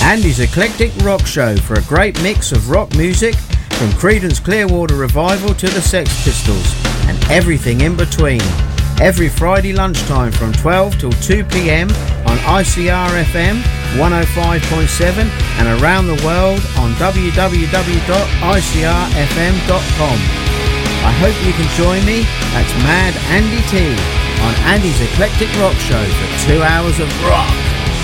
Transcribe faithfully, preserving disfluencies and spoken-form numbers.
Andy's Eclectic Rock Show for a great mix of rock music from Creedence Clearwater Revival to the Sex Pistols and everything in between. Every Friday lunchtime from twelve till two p.m. on I C R F M one oh five point seven and around the world on w w w dot i c r f m dot com. I hope you can join me. That's Mad Andy T on Andy's Eclectic Rock Show for two hours of rock.